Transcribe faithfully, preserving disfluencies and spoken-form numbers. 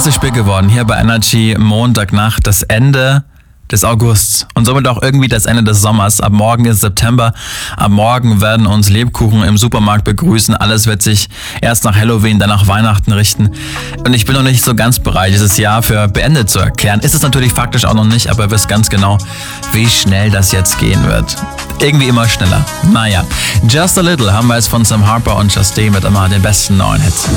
ist spät geworden. Hier bei Energy Montagnacht, das Ende des Augusts und somit auch irgendwie das Ende des Sommers. Ab morgen ist September. Ab morgen werden uns Lebkuchen im Supermarkt begrüßen. Alles wird sich erst nach Halloween, dann nach Weihnachten richten. Und ich bin noch nicht so ganz bereit, dieses Jahr für beendet zu erklären. Ist es natürlich faktisch auch noch nicht, aber ihr wisst ganz genau, wie schnell das jetzt gehen wird. Irgendwie immer schneller. Naja, Just a Little haben wir jetzt von Sam Harper und Just mit immer den besten neuen Hits.